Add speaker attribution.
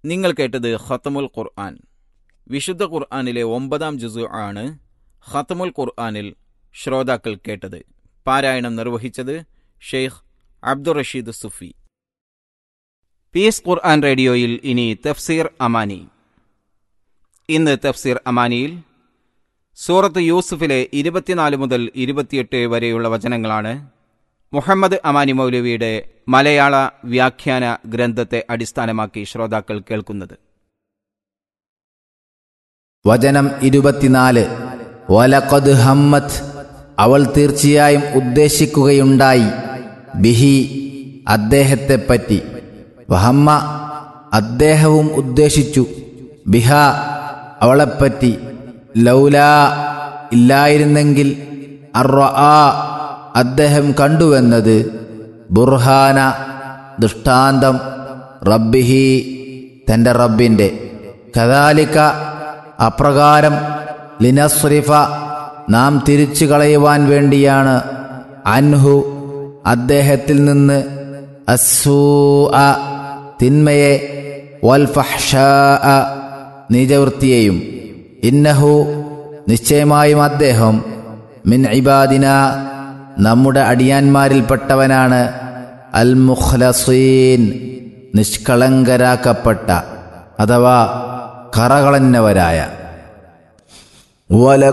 Speaker 1: നിങ്ങൾ കേട്ടത് ഖത്മുൽ ഖുർആൻ. വിശുദ്ധ ഖുർആനിലെ 9-ാം ജുസു ആണ് ഖത്മുൽ ഖുർആനിൽ ശ്രോതാക്കൾ കേട്ടത്. പാരായണം നിർവഹിച്ചത് ഷെയ്ഖ് അബ്ദുർ റഷീദ് സുഫി. പീസ് ഖുർആൻ റേഡിയോയിൽ ഇനി തഫ്സീർ അമാനി. ഇന്ന് തഫ്സീർ അമാനിയിൽ സൂറത്ത് യൂസുഫിലെ 24 മുതൽ 28 വരെയുള്ള വചനങ്ങളാണ് മുഹമ്മദ് അമാനി മൗലവിയുടെ മലയാള വ്യാഖ്യാന ഗ്രന്ഥത്തെ അടിസ്ഥാനമാക്കി ശ്രോതാക്കൾ കേൾക്കുന്നത്.
Speaker 2: വചനം 24. വലഖദ് ഹമ്മത്ത്, അവൾ തീർച്ചയായും ഉദ്ദേശിക്കുകയുണ്ടായി, ബിഹി, അദ്ദേഹത്തെപ്പറ്റി, വഹമ്മ, അദ്ദേഹവും ഉദ്ദേശിച്ചു, ബിഹ, അവളെപ്പറ്റി, ലൗലാ, ഇല്ലായിരുന്നെങ്കിൽ, അർറആ, അദ്ദേഹം കണ്ടുവെന്നത്, ബുർഹാന, ദൃഷ്ടാന്തം, റബ്ബിഹി, തൻ്റെ റബ്ബിൻ്റെ, കദാലിക, അപ്രകാരം, ലിനസ്രിഫ, നാം തിരിച്ചു കളയുവാൻ വേണ്ടിയാണ്, അൻഹു, അദ്ദേഹത്തിൽ നിന്ന്, അസ്സൂഅ, തിന്മയെ, വൽഫഹ്ശാഅ, നീചവൃത്തിയെയും, ഇന്നഹു, നിശ്ചയമായും അദ്ദേഹം, മിൻ ഇബാദിന, നമ്മുടെ അടിയാന്മാരിൽപ്പെട്ടവനാണ്, അൽ മുഖ്ലസീൻ, നിഷ്കളങ്കരാക്കപ്പെട്ട അഥവാ കറകളഞ്ഞവരായ.